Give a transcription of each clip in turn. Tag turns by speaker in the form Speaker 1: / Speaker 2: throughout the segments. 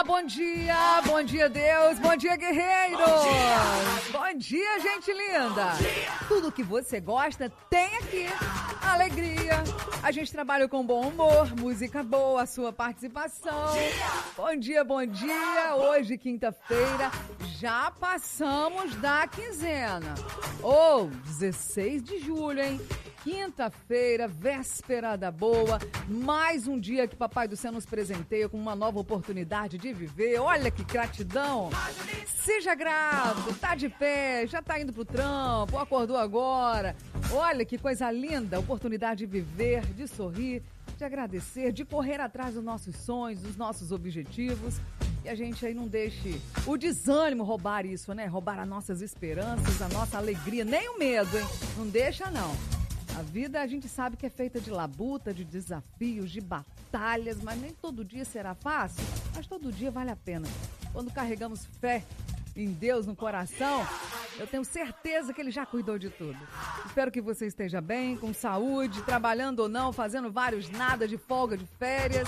Speaker 1: Bom dia Deus, bom dia guerreiros, bom dia gente linda, tudo que você gosta tem aqui, alegria, a gente trabalha com bom humor, música boa, a sua participação, bom dia, hoje quinta-feira, já passamos da quinzena, 16 de julho, hein? Quinta-feira, véspera da boa, mais um dia que Papai do Céu nos presenteia com uma nova oportunidade de viver. Olha que gratidão! Seja grato, tá de pé, já tá indo pro trampo, acordou agora. Olha que coisa linda, oportunidade de viver, de sorrir, de agradecer, de correr atrás dos nossos sonhos, dos nossos objetivos. E a gente aí não deixe o desânimo roubar isso, né? Roubar as nossas esperanças, a nossa alegria, nem o medo, hein? Não deixa não. A vida a gente sabe que é feita de labuta, de desafios, de batalhas, mas nem todo dia será fácil, mas todo dia vale a pena. Quando carregamos fé em Deus no coração, eu tenho certeza que Ele já cuidou de tudo. Espero que você esteja bem, com saúde, trabalhando ou não, fazendo vários nada de folga, de férias.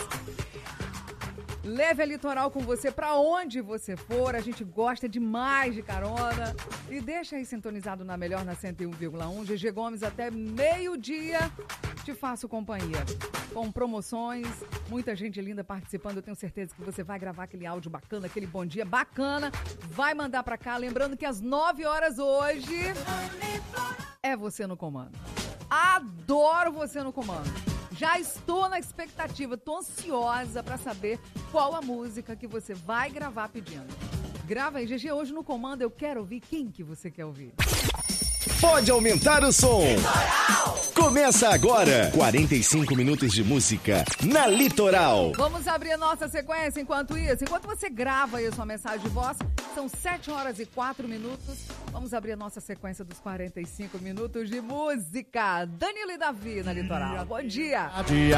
Speaker 1: Leve a Litoral com você pra onde você for, a gente gosta demais de carona. E deixa aí sintonizado na melhor, na 101,1. GG Gomes até meio-dia, te faço companhia. Com promoções, muita gente linda participando. Eu tenho certeza que você vai gravar aquele áudio bacana, aquele bom dia bacana. Vai mandar pra cá, lembrando que às 9 horas hoje é você no comando. Adoro você no comando. Já estou na expectativa, tô ansiosa para saber qual a música que você vai gravar pedindo. Grava aí, GG, hoje no comando eu quero ouvir quem que você quer ouvir.
Speaker 2: Pode aumentar o som. Começa agora, 45 minutos de música na Litoral.
Speaker 1: Vamos abrir a nossa sequência enquanto isso. Enquanto você grava aí a sua mensagem de voz, são 7 horas e 4 minutos. Vamos abrir a nossa sequência dos 45 minutos de música. Danilo e Davi na Litoral. Bom dia.